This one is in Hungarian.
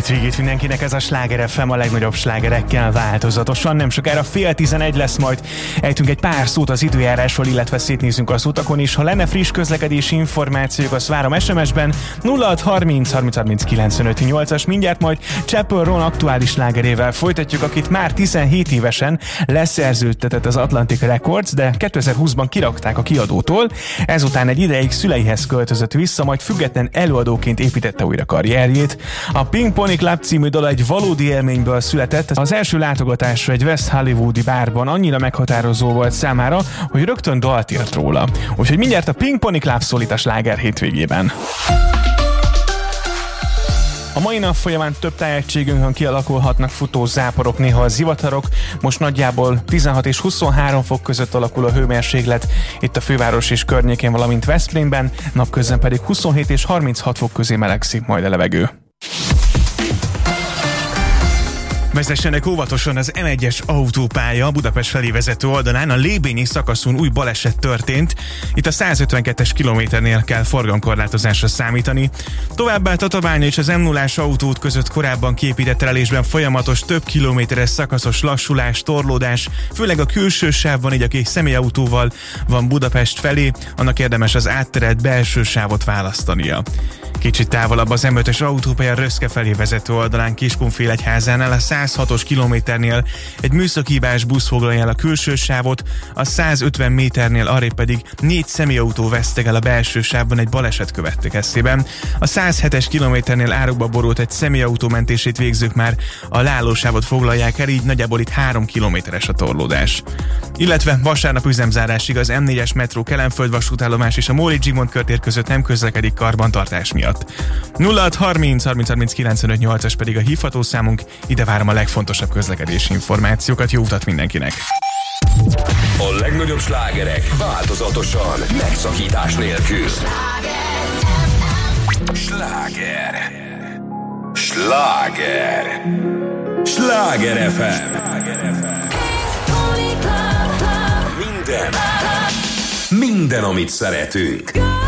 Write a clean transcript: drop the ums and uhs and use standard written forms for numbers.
hétvégét mindenkinek, ez a Sláger FM a legnagyobb slágerekkel változatosan. Nem sokára 10:30 lesz, majd ejtünk egy pár szót az időjárásról, illetve szétnézünk az utakon is. Ha lenne friss közlekedési információk, azt várom SMS-ben 0630 30 30 95 8-as. Mindjárt majd Chappell Roan aktuális slágerével folytatjuk, akit már 17 évesen leszerződtetett az Atlantic Records, de 2020-ban kirakták a kiadótól. Ezután egy ideig szüleihez költözött vissza, majd független előadóként építette újra karrierjét. A Pink Pony Club című dal egy valódi élményből született. Az első látogatásra egy West Hollywoodi bárban annyira meghatározó volt számára, hogy rögtön dalt írt róla. Úgyhogy mindjárt a Pink Pony Club szólít a sláger hétvégében. A mai nap folyamán több tájegységünkön kialakulhatnak futózáporok, néha a zivatarok. Most nagyjából 16 és 23 fok között alakul a hőmérséklet itt a főváros és környékén, valamint Veszprémben, napközben pedig 27 és 36 fok közé melegszik majd a levegő. Vezessenek óvatosan az M1-es autópálya Budapest felé vezető oldalán, a Lébényi szakaszon új baleset történt. Itt a 152-es kilométernél kell forgalomkorlátozásra számítani. Továbbá Tatabánya és az M0-ás autóút között korábban kiépített terelésben folyamatos több kilométeres szakaszos lassulás, torlódás, főleg a külső sávban, így aki személyautóval van Budapest felé, annak érdemes az átterelt belső sávot választania. Kicsit távolabb az M5-ös autópálya Röszke felé vezető oldalán Kiskunfélegyházánál a 106-os kilométernél egy műszakihibás busz foglalja el a külső sávot, a 150 méternél arrébb pedig 4 személyautó veszteg el a belső sávban egy baleset következtében. A 107-es kilométernél árokba borult egy személyautó mentését végzők már a leállósávot foglalják el, így nagyjából itt 3 kilométeres a torlódás. Illetve vasárnap üzemzárásig az M4-es metró Kelenföld vasútállomás és a Móricz Zsigmond körtér között nem közlekedik karbantartás miatt. 0630 30 30 95 8-as pedig a hívható számunk, ide várom a legfontosabb közlekedési információkat, jó utat mindenkinek! A legnagyobb slágerek változatosan, megszakítás nélkül. Sláger. Sláger. Sláger FM. Minden, amit szeretünk.